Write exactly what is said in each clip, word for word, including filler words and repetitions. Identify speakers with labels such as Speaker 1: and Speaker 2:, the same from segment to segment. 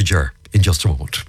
Speaker 1: Ger in just a moment.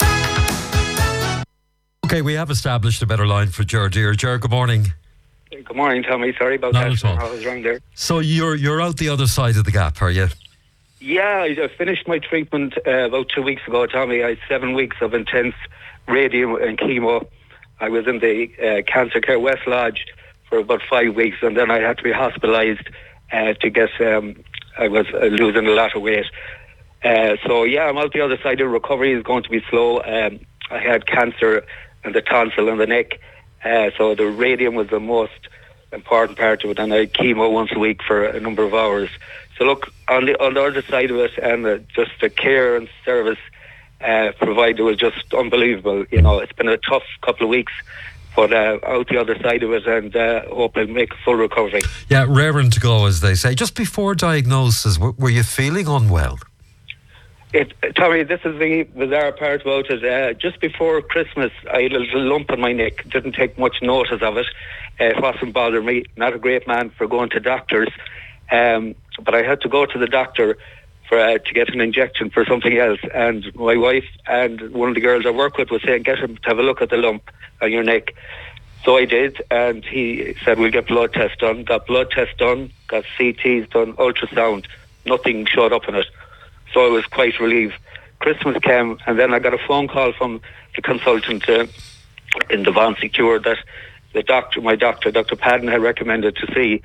Speaker 1: Okay, we have established a better line for Ger. Dear Ger, good morning.
Speaker 2: Good morning, Tommy. Sorry about
Speaker 1: Not
Speaker 2: that.
Speaker 1: at all.
Speaker 2: I was wrong there.
Speaker 1: So you're you're out the other side of the gap, are you?
Speaker 2: Yeah, I finished my treatment uh, about two weeks ago, Tommy. I had seven weeks of intense radium and chemo. I was in the uh, Cancer Care West Lodge for about five weeks, and then I had to be hospitalised uh, to get. Um, I was uh, losing a lot of weight. Uh, so yeah, I'm out the other side. The recovery is going to be slow. Um, I had cancer in the tonsil and the neck. Uh, so the radium was the most important part of it, and I had chemo once a week for a number of hours. So look, on the on the other side of it, and uh, just the care and service uh, provided was just unbelievable. You know, it's been a tough couple of weeks, but uh, out the other side of it, and uh, hope I'll make a full recovery.
Speaker 1: Yeah, raring to go, as they say. Just before diagnosis, w- were you feeling unwell?
Speaker 2: It, Tommy, this is the bizarre part about it. Uh, just before Christmas, I had a little lump on my neck. Didn't take much notice of it. Uh, it wasn't bothering me. Not a great man for going to doctors. Um, but I had to go to the doctor for uh, to get an injection for something else. And my wife and one of the girls I work with was saying, get him to have a look at the lump on your neck. So I did, and he said, we'll get blood tests done. Got blood tests done, got C Ts done, ultrasound. Nothing showed up in it. So I was quite relieved. Christmas came, and then I got a phone call from the consultant uh, in the Von Secure that the doctor, my doctor, Doctor Padden, had recommended to see.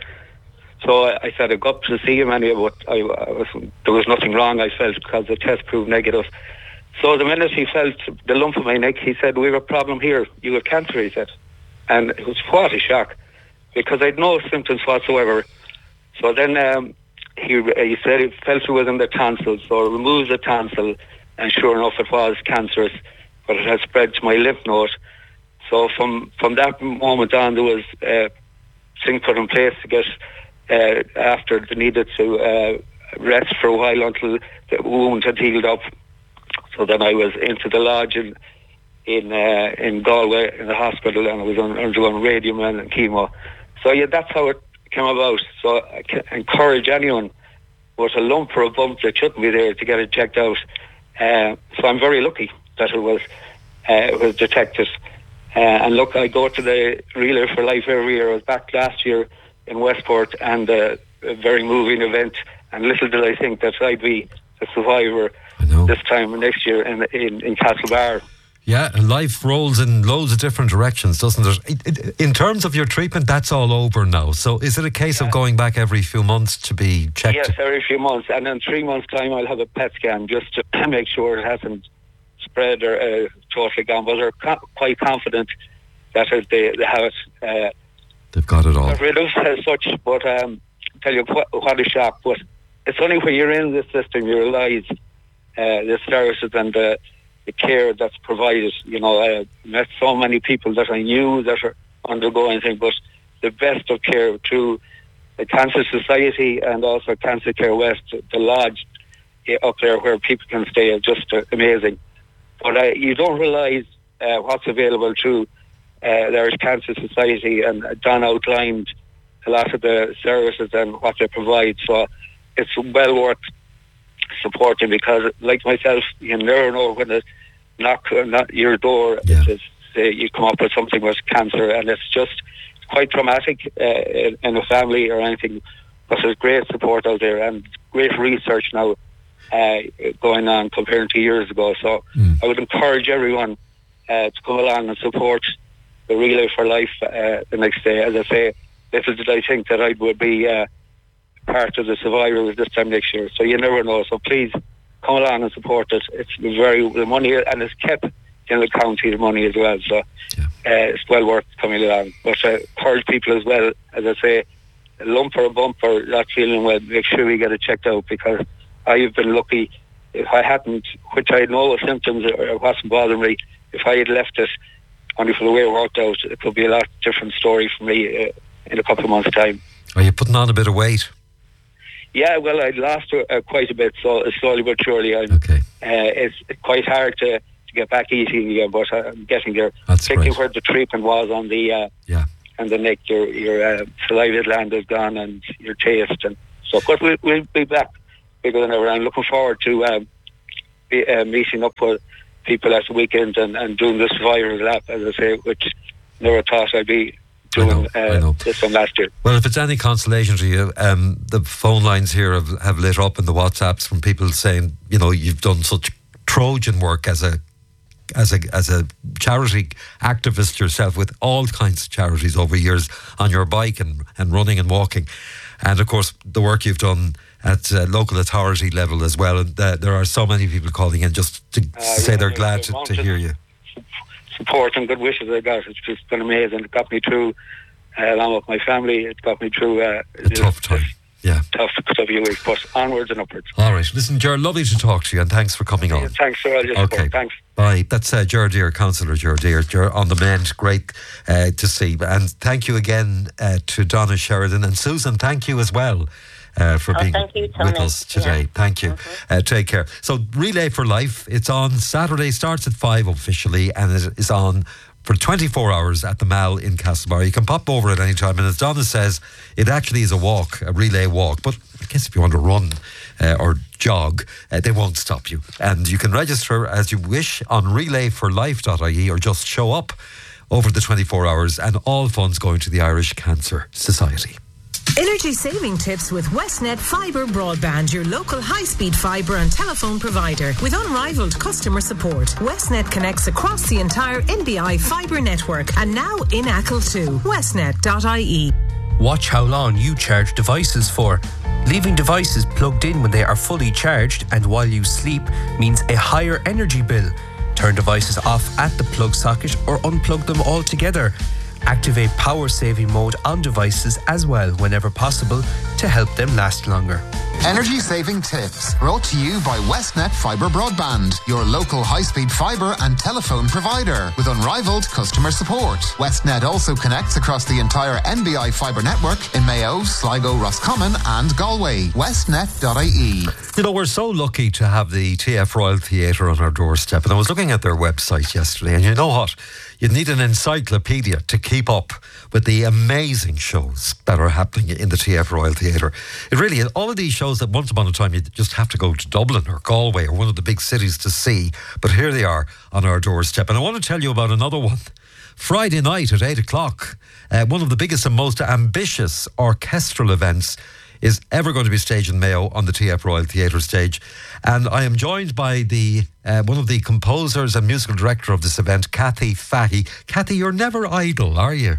Speaker 2: So I, I said I'd go up to see him anyway, but I, I was, there was nothing wrong, I felt, because the test proved negative. So the minute he felt the lump in my neck, he said, we have a problem here. You have cancer, he said. And it was what a shock, because I had no symptoms whatsoever. So then... Um, He, he said he felt it was in the tonsil, so I removed the tonsil, and sure enough it was cancerous, but it had spread to my lymph node. So from, from that moment on, there was uh, things put in place to get, uh, after they needed to uh, rest for a while until the wound had healed up. So then I was into the lodge in in, uh, in Galway, in the hospital, and I was on, undergoing radium and chemo. So yeah, that's how it came about. So I can encourage anyone with a lump or a bump that shouldn't be there to get it checked out. Uh, so I'm very lucky that it was uh, it was detected. Uh, and look, I go to the Relay for Life every year. I was back last year in Westport, and uh, a very moving event. And little did I think that I'd be a survivor this time next year in in, in Castlebar.
Speaker 1: Yeah, and life rolls in loads of different directions, doesn't it? In terms of your treatment, that's all over now. So is it a case yeah. of going back every few months to be checked?
Speaker 2: Yes, every few months. And in three months' time, I'll have a P E T scan just to make sure it hasn't spread or uh, totally gone. But they're co- quite confident that they, they have it. Uh,
Speaker 1: They've got it all.
Speaker 2: Not rid of as such, but um, I tell you what, what a shock. But it's only when you're in this system you realise uh, the services and the the care that's provided. You know, I met so many people that I knew that are undergoing things, but the best of care through the Cancer Society and also Cancer Care West, the lodge up there where people can stay, is just uh, amazing. But uh, you don't realise uh, what's available through uh, the Irish Cancer Society, and Don outlined a lot of the services and what they provide. So it's well worth supporting, because like myself, you never know when they knock on your door,
Speaker 1: yeah.
Speaker 2: it's, uh, you come up with something with cancer, and it's just quite traumatic uh, in, in a family or anything. But there's great support out there and great research now uh, going on compared to years ago. So mm. I would encourage everyone uh, to come along and support the Relay for Life uh, the next day. As I say, this is I think that I would be uh, part of the survivors this time next year. So you never know. So please come along and support it. It's very the money, and it's kept in the county, the money as well. So yeah. uh, it's well worth coming along. But uh, encourage people as well. As I say, a lump or a bump or not feeling well, make sure we get it checked out, because I've been lucky. If I hadn't, which I had no symptoms or it wasn't bothering me, if I had left it only for the way it worked out, it could be a lot different story for me uh, in a couple of months' time.
Speaker 1: Are you putting on a bit of weight?
Speaker 2: Yeah, well, I lost uh, quite a bit, so slowly but surely. I'm,
Speaker 1: okay.
Speaker 2: Uh, it's quite hard to, to get back eating again, but I'm getting there.
Speaker 1: That's
Speaker 2: Particularly
Speaker 1: right.
Speaker 2: where the treatment was on the uh,
Speaker 1: yeah.
Speaker 2: and the neck, your your uh, saliva gland is gone and your taste and so. But we'll, we'll be back bigger than ever. I'm looking forward to um, be, uh, meeting up with people at the weekend and, and doing this viral lap, as I say, which never thought I'd be doing
Speaker 1: I know,
Speaker 2: uh, this one last year.
Speaker 1: Well, if it's any consolation to you, um, the phone lines here have, have lit up in the WhatsApps from people saying, you know, you've done such Trojan work as a as a as a charity activist yourself with all kinds of charities over years on your bike and, and running and walking. And of course, the work you've done at uh, local authority level as well. And uh, there are so many people calling in just to uh, say yeah, they're glad to, to hear you.
Speaker 2: Support and good wishes I got. It's just been amazing. It got me through, uh, along with my family, it got me through uh,
Speaker 1: a tough time. Yeah.
Speaker 2: Tough, tough few weeks, but onwards and upwards.
Speaker 1: All right. Listen, Ger, lovely to talk to you, and thanks for coming on.
Speaker 2: Yeah, thanks for all your
Speaker 1: okay.
Speaker 2: support. Thanks.
Speaker 1: Bye. That's uh, Ger Deer, Councillor Ger Deer. Ger on the mend. Great uh, to see. And thank you again uh, to Donna Sheridan. And Susan, thank you as well. Uh, for
Speaker 3: oh,
Speaker 1: being
Speaker 3: you,
Speaker 1: with us today.
Speaker 3: Yeah.
Speaker 1: Thank you.
Speaker 3: Mm-hmm.
Speaker 1: Uh, take care. So, Relay for Life, it's on Saturday, starts at five officially, and it is on for twenty-four hours at the Mall in Castlebar. You can pop over at any time, and as Donna says, it actually is a walk, a relay walk, but I guess if you want to run uh, or jog, uh, they won't stop you. And you can register as you wish on relay for life dot I E or just show up over the twenty-four hours, and all funds going to the Irish Cancer Society.
Speaker 4: Energy saving tips with Westnet Fibre Broadband, your local high-speed fibre and telephone provider. With unrivaled customer support, Westnet connects across the entire N B I fibre network and now in Achill too. westnet dot I E.
Speaker 5: Watch how long you charge devices for. Leaving devices plugged in when they are fully charged and while you sleep means a higher energy bill. Turn devices off at the plug socket or unplug them altogether. Activate power saving mode on devices as well whenever possible to help them last longer.
Speaker 6: Energy saving tips brought to you by Westnet Fibre Broadband, your local high-speed fibre and telephone provider with unrivaled customer support. Westnet also connects across the entire N B I fibre network in Mayo, Sligo, Roscommon and Galway. westnet dot I E.
Speaker 1: You know, we're so lucky to have the T F Royal Theatre on our doorstep, and I was looking at their website yesterday, and you know what? You need an encyclopedia to keep up with the amazing shows that are happening in the T F Royal Theatre. It really is. All of these shows that once upon a time you just have to go to Dublin or Galway or one of the big cities to see, but here they are on our doorstep. And I want to tell you about another one. Friday night at eight o'clock, uh, one of the biggest and most ambitious orchestral events is ever going to be staged in Mayo on the T F Royal Theatre stage. And I am joined by the uh, one of the composers and musical director of this event, Kathy Fahy. Kathy, you're never idle, are you?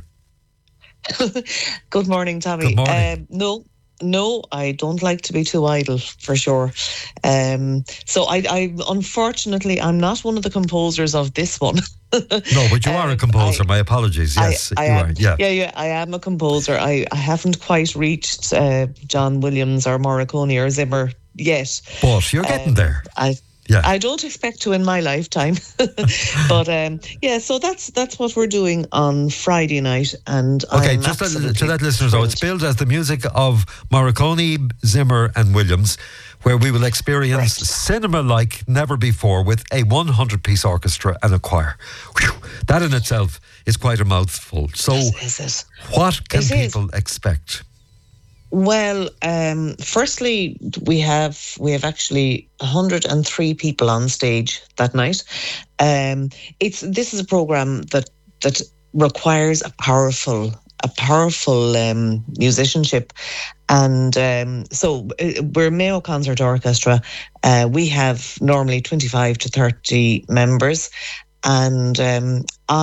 Speaker 7: Good morning, Tommy.
Speaker 1: Good morning.
Speaker 7: Um, no, no, I don't like to be too idle, for sure. Um, so I, I, unfortunately, I'm not one of the composers of this one.
Speaker 1: No, but you are um, a composer. I, My apologies. Yes,
Speaker 7: I, I
Speaker 1: you
Speaker 7: am,
Speaker 1: are. Yeah,
Speaker 7: yeah, yeah. I am a composer. I, I haven't quite reached uh, John Williams or Morricone or Zimmer yet.
Speaker 1: But you're getting
Speaker 7: um,
Speaker 1: there.
Speaker 7: I.
Speaker 1: Yeah.
Speaker 7: I don't expect to in my lifetime, but um, yeah. So that's that's what we're doing on Friday night, and
Speaker 1: okay,
Speaker 7: I'm
Speaker 1: just
Speaker 7: absolutely
Speaker 1: to let listeners know, it's billed as the music of Morricone, Zimmer, and Williams, where we will experience
Speaker 7: Right.
Speaker 1: cinema like never before with a one hundred piece orchestra and a choir. Whew, that in itself is quite a mouthful. So,
Speaker 7: Is it?
Speaker 1: what can
Speaker 7: It is.
Speaker 1: people expect?
Speaker 7: Well, um, firstly, we have we have actually one hundred three people on stage that night. Um, it's this is a program that that requires a powerful a powerful um, musicianship, and um, so uh, we're Mayo Concert Orchestra. Uh, we have normally twenty-five to thirty members, and um,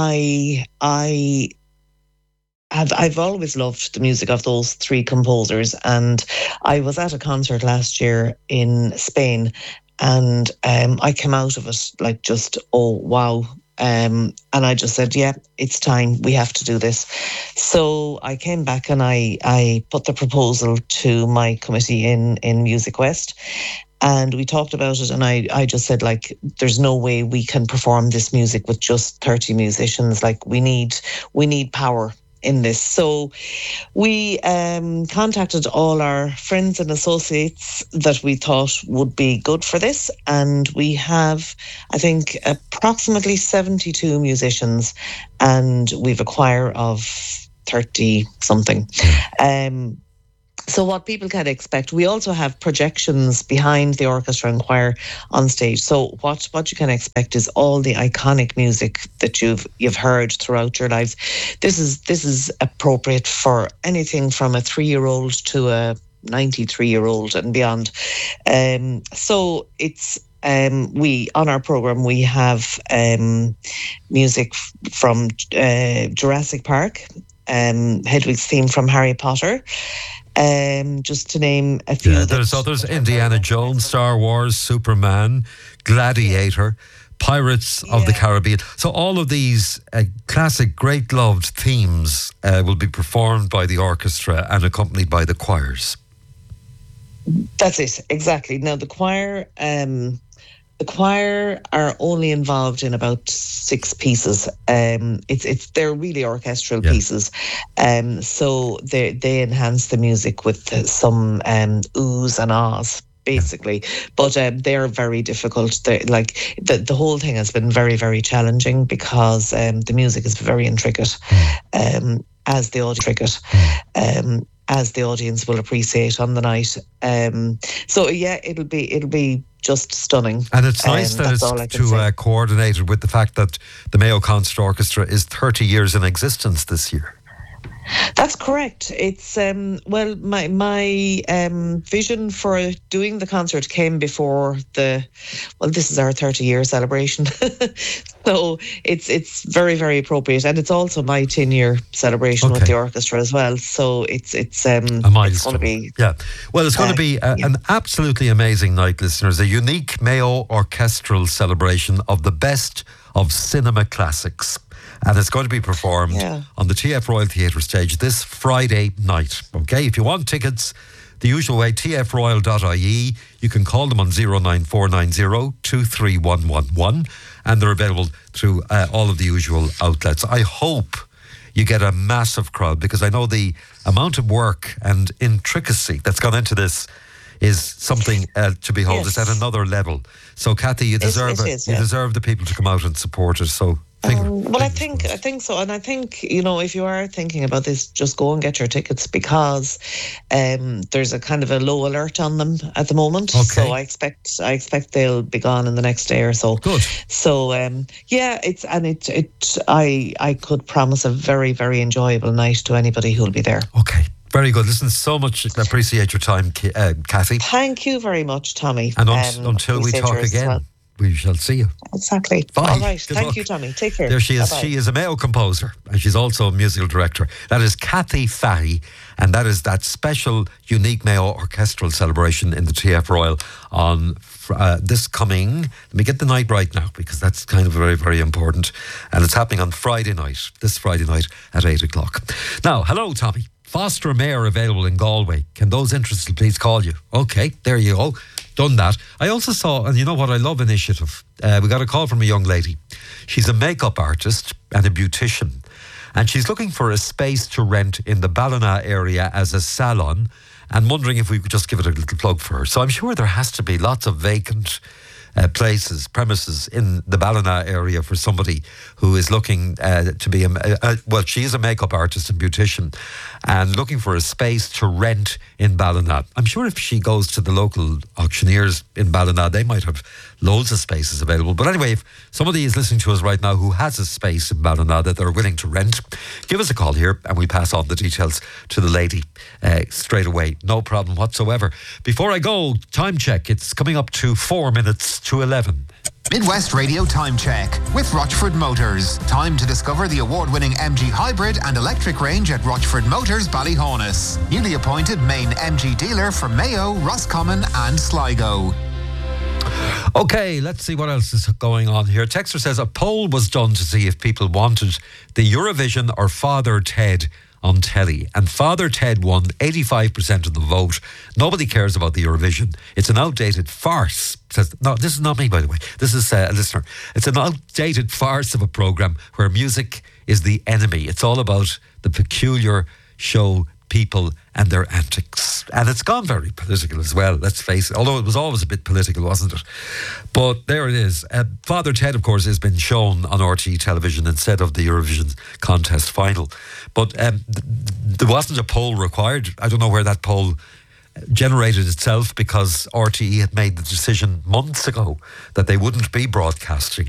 Speaker 7: I I. I've, I've always loved the music of those three composers, and I was at a concert last year in Spain, and um, I came out of it like just, oh, wow. Um, and I just said, yeah, it's time. We have to do this. So I came back and I, I put the proposal to my committee in, in Music West, and we talked about it, and I, I just said, like, there's no way we can perform this music with just thirty musicians. Like, we need we need power in this. So we um, contacted all our friends and associates that we thought would be good for this, and we have, I think, approximately seventy-two musicians, and we've a choir of thirty something. Um, So what people can expect, we also have projections behind the orchestra and choir on stage. So what, what you can expect is all the iconic music that you've you've heard throughout your lives. This is this is appropriate for anything from a three-year-old to a ninety-three-year-old and beyond. Um, so it's um, we on our program we have um, music f- from uh, Jurassic Park, um, Hedwig's theme from Harry Potter. Um, just to name a few.
Speaker 1: Yeah, there's others: Indiana Jones, Star Wars, Superman, Gladiator, Pirates of
Speaker 7: Yeah.
Speaker 1: the Caribbean. So all of these uh, classic, great loved themes uh, will be performed by the orchestra and accompanied by the choirs.
Speaker 7: That's it, exactly. Now the choir, um, the choir are only involved in about six pieces. Um, it's it's they're really orchestral
Speaker 1: Yeah.
Speaker 7: pieces, um, so they they enhance the music with some um, oohs and ahs, basically. But um, they're very difficult. They're, like the the whole thing has been very very challenging because um, the music is very intricate, um, as the audio intricate. Um, as the audience will appreciate on the night. Um, so yeah, it'll be it'll be just stunning.
Speaker 1: And it's nice
Speaker 7: Um,
Speaker 1: that
Speaker 7: that's all I
Speaker 1: it's
Speaker 7: can
Speaker 1: to
Speaker 7: say.
Speaker 1: uh, coordinated with the fact that the Mayo Concert Orchestra is thirty years in existence this year.
Speaker 7: That's correct. It's um, well, my my um, vision for doing the concert came before the. Well, this is our thirty year celebration, so it's it's very very appropriate, and it's also my ten year celebration
Speaker 1: Okay.
Speaker 7: with the orchestra as well. So it's it's um,
Speaker 1: A
Speaker 7: it's going
Speaker 1: milestone.
Speaker 7: to be
Speaker 1: Yeah. Well, it's going
Speaker 7: Uh,
Speaker 1: to be a,
Speaker 7: yeah.
Speaker 1: an absolutely amazing night, listeners. A unique Mayo orchestral celebration of the best of cinema classics. And it's going to be performed
Speaker 7: Yeah.
Speaker 1: on the T F Royal Theatre stage this Friday night. Okay, if you want tickets, the usual way, t f royal dot i e. You can call them on zero nine four nine zero two three one one one, and they're available through uh, all of the usual outlets. I hope you get a massive crowd, because I know the amount of work and intricacy that's gone into this is something uh, to behold.
Speaker 7: Yes.
Speaker 1: It's at another level. So, Kathy, you
Speaker 7: It-
Speaker 1: deserve
Speaker 7: it
Speaker 1: it.
Speaker 7: is,
Speaker 1: You
Speaker 7: yeah.
Speaker 1: deserve the people to come out and support us. So, finger-
Speaker 7: Um, well, I
Speaker 1: fingers
Speaker 7: think
Speaker 1: crossed.
Speaker 7: I think so, and I think you know if you are thinking about this, just go and get your tickets, because um, there's a kind of a low alert on them at the moment.
Speaker 1: Okay.
Speaker 7: So I expect I expect they'll be gone in the next day or so.
Speaker 1: Good.
Speaker 7: So um, yeah, it's and it it I I could promise a very very enjoyable night to anybody who'll be there.
Speaker 1: Okay. Very good. Listen, so much appreciate your time, Ki- uh, Kathy.
Speaker 7: Thank you very much, Tommy.
Speaker 1: And un-
Speaker 7: Um,
Speaker 1: until we
Speaker 7: appreciate
Speaker 1: talk
Speaker 7: yours as
Speaker 1: again,
Speaker 7: well.
Speaker 1: we shall see you.
Speaker 7: Exactly.
Speaker 1: Bye.
Speaker 7: All right.
Speaker 1: Good
Speaker 7: Thank
Speaker 1: luck.
Speaker 7: you, Tommy. Take care.
Speaker 1: There she is.
Speaker 7: Bye-bye.
Speaker 1: She is a Mayo composer, and she's also a musical director. That is Kathy Fahy, and that is that special, unique Mayo orchestral celebration in the T F Royal on uh, this coming. Let me get the night right now, because that's kind of very, very important. And it's happening on Friday night, this Friday night at eight o'clock. Now, hello, Tommy. Foster Mayor available in Galway. Can those interested please call you? Okay, there you go. Done that. I also saw, and you know what, I love initiative. Uh, we got a call from a young lady. She's a makeup artist and a beautician, and she's looking for a space to rent in the Ballina area as a salon, and wondering if we could just give it a little plug for her. So I'm sure there has to be lots of vacant uh, places, premises in the Ballina area for somebody who is looking uh, to be a, a, a, well, she is a makeup artist and beautician, and looking for a space to rent in Ballina. I'm sure if she goes to the local auctioneers in Ballina, they might have loads of spaces available. But anyway, if somebody is listening to us right now who has a space in Ballina that they're willing to rent, give us a call here and we pass on the details to the lady uh, straight away. No problem whatsoever. Before I go, time check. It's coming up to four minutes to eleven.
Speaker 6: Midwest Radio Time Check with Rochford Motors. Time to discover the award-winning M G Hybrid and electric range at Rochford Motors, Ballyhonus. Newly appointed main M G dealer for Mayo, Roscommon and Sligo.
Speaker 1: Okay, let's see what else is going on here. Texter says a poll was done to see if people wanted the Eurovision or Father Ted on telly, and Father Ted won eighty-five percent of the vote. Nobody cares about the Eurovision. It's an outdated farce. Says, no, this is not me, by the way. This is uh, a listener. It's an outdated farce of a programme where music is the enemy. It's all about the peculiar show people and their antics. And it's gone very political as well, let's face it, although it was always a bit political, wasn't it? But there it is. Uh, Father Ted, of course, has been shown on R T E television instead of the Eurovision contest final. But um, th- there wasn't a poll required. I don't know where that poll generated itself, because R T E had made the decision months ago that they wouldn't be broadcasting